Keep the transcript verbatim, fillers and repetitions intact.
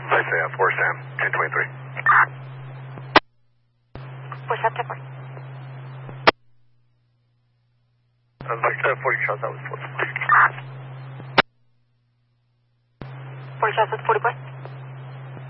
I say uh, four Sam, ten twenty-three. Push up checkpoint. Uh, Victor, forty shots, that was forty. forty shots at forty point.